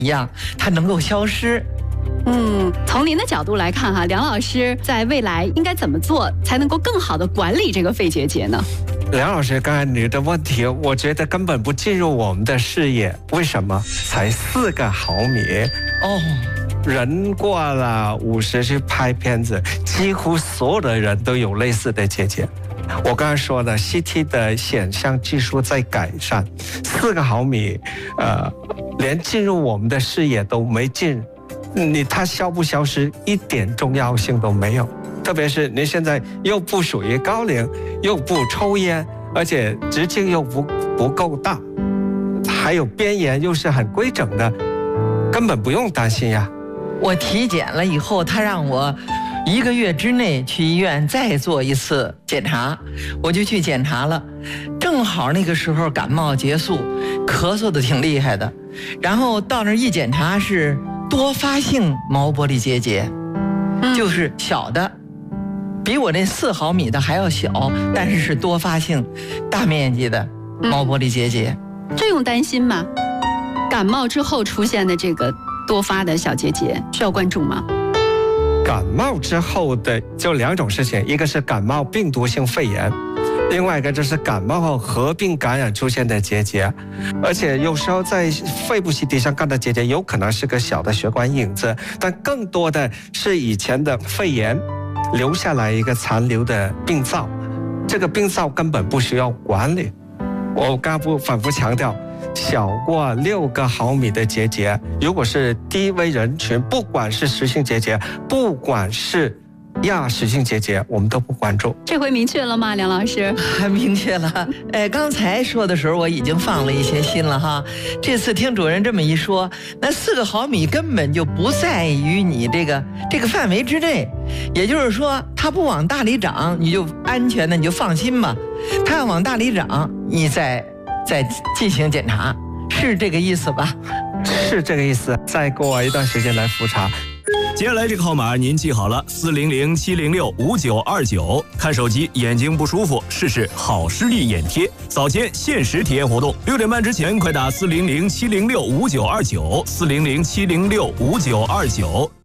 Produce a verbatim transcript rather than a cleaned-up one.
一样，它能够消失。 嗯，从您的角度来看哈，梁老师在未来应该怎么做才能够更好的管理这个肺结节呢？ 梁老师，刚才你的问题，我觉得根本不进入我们的视野。为什么？才四个毫米哦。 人过了五十去拍片子，几乎所有的人都有类似的结节。我刚才说的 C T 的显像技术在改善，四个毫米，呃，连进入我们的视野都没进，你它消不消失一点重要性都没有。特别是您现在又不属于高龄，又不抽烟，而且直径又不不够大，还有边沿又是很规整的，根本不用担心呀。 我体检了以后，他让我一个月之内去医院再做一次检查，我就去检查了。正好那个时候感冒结束，咳嗽的挺厉害的，然后到那儿一检查是多发性毛玻璃结节，就是小的，比我那四毫米的还要小，但是是多发性大面积的毛玻璃结节。 这用担心吗？感冒之后出现的这个多发的小结节需要关注吗？ 感冒之后的就两种事情，一个是感冒病毒性肺炎，另外一个就是感冒后合并感染出现的结节，而且有时候在肺部 C T 上看到结节，有可能是个小的血管影子，但更多的是以前的肺炎留下来一个残留的病灶，这个病灶根本不需要管理。我刚不反复强调，小过六个毫米的结节，如果是低危人群，不管是实性结节，不管是亚实性结节，我们都不关注。 这回明确了吗，梁老师？ 还明确了。哎，刚才说的时候我已经放了一些心了哈。这次听主任这么一说，那四个毫米根本就不在于你这个这个范围之内，也就是说，它不往大里长，你就安全的，你就放心吧。它要往大里长，你再再进行检查，是这个意思吧？ 是这个意思。再过一段时间来复查。 接下来这个号码您记好了，四零零七零六五九二九。看手机眼睛不舒服，试试好视力眼贴，早前限时体验活动，六点半之前快打四零零七零六五九二九，四零零七零六五九二九。